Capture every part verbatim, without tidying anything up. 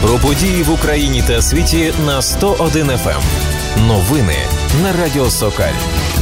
Про події в Україні та світі на сто один еф ем. Новини на Радіо Сокаль.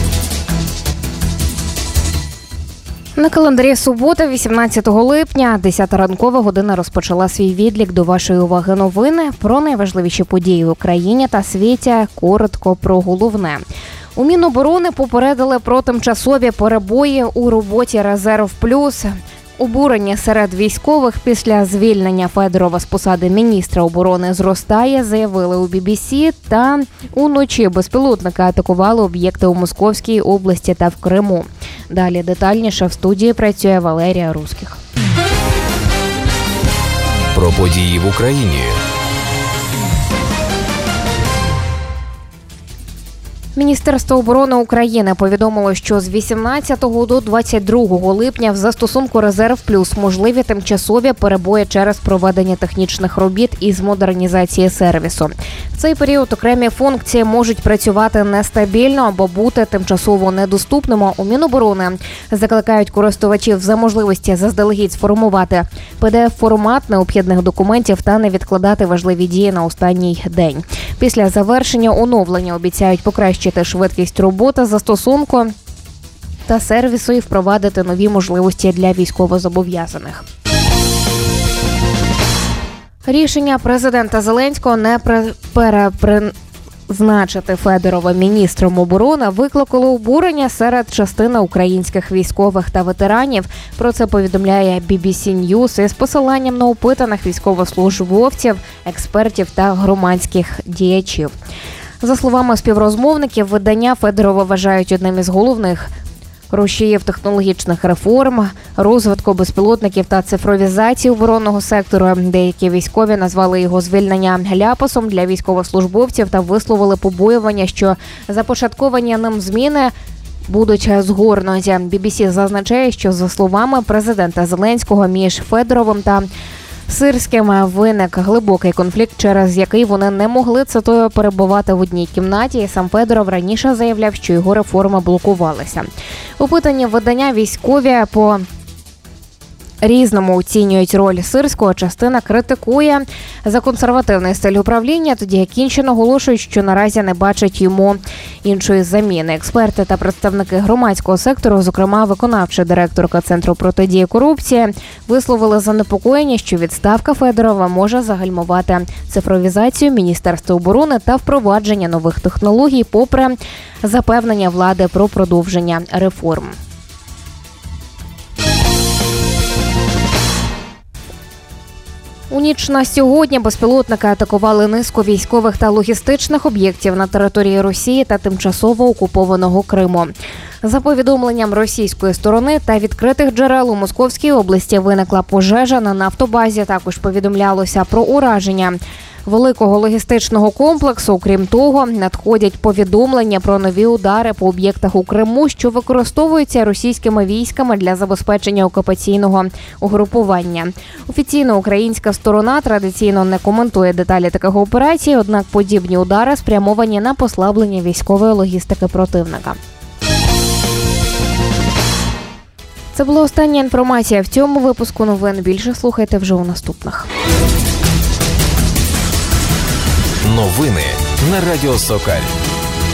На календарі субота, вісімнадцятого липня, десята ранкова година розпочала свій відлік. До вашої уваги новини про найважливіші події в Україні та світі. Коротко про головне. У Міноборони попередили про тимчасові перебої у роботі «Резерв плюс». Обурення серед військових після звільнення Федорова з посади міністра оборони зростає, заявили у бі бі сі. Та уночі безпілотники атакували об'єкти у Московській області та в Криму. Далі детальніше в студії працює Валерія Руських. Про події в Україні. Міністерство оборони України повідомило, що з вісімнадцятого до двадцять другого липня в застосунку «Резерв плюс» можливі тимчасові перебої через проведення технічних робіт із модернізації сервісу. В цей період окремі функції можуть працювати нестабільно або бути тимчасово недоступними. У Міноборони закликають користувачів за можливості заздалегідь сформувати пі ді еф-формат необхідних документів та не відкладати важливі дії на останній день. Після завершення оновлення обіцяють покращити швидкість роботи застосунку та сервісу і впровадити нові можливості для військовозобов'язаних. Рішення президента Зеленського не перепризначити Федорова міністром оборони викликало обурення серед частини українських військових та ветеранів. Про це повідомляє бі бі сі News із посиланням на опитаних військовослужбовців, експертів та громадських діячів. За словами співрозмовників, видання Федорова вважають одним із головних рушіїв технологічних реформ, розвитку безпілотників та цифровізації оборонного сектору. Деякі військові назвали його звільнення ляпасом для військовослужбовців та висловили побоювання, що започатковані ним зміни будуть згорнуті. бі бі сі зазначає, що за словами президента Зеленського між Федоровим та Сирським виник глибокий конфлікт, через який вони не могли, цитую, перебувати в одній кімнаті. І сам Федоров раніше заявляв, що його реформи блокувалися. Опитані видання військові по різному оцінюють роль Сирського. Частина критикує за консервативний стиль управління, тоді як інші наголошують, що наразі не бачать йому іншої заміни. Експерти та представники громадського сектору, зокрема виконавча директорка Центру протидії корупції, висловили занепокоєння, що відставка Федорова може загальмувати цифровізацію Міністерства оборони та впровадження нових технологій, попри запевнення влади про продовження реформ. У ніч на сьогодні безпілотники атакували низку військових та логістичних об'єктів на території Росії та тимчасово окупованого Криму. За повідомленням російської сторони та відкритих джерел, у Московській області виникла пожежа на нафтобазі. Також повідомлялося про ураження великого логістичного комплексу. Окрім того, надходять повідомлення про нові удари по об'єктах у Криму, що використовуються російськими військами для забезпечення окупаційного угрупування. Офіційно українська сторона традиційно не коментує деталі таких операцій, однак подібні удари спрямовані на послаблення військової логістики противника. Це була остання інформація в цьому випуску новин. Більше слухайте вже у наступних. Новини на Радіо Сокаль.